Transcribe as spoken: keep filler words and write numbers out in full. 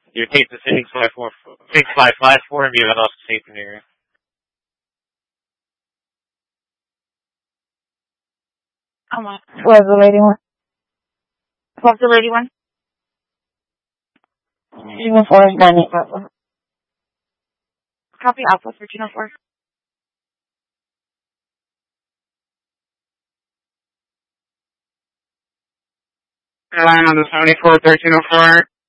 Your tape is six five four six five five four and be about off safe in the area. Come on. Where's the lady one? What's the lady one? Gino four is nine eight five. Copy Alpha for Gino four. Airline on the seventy-four thirteen oh four.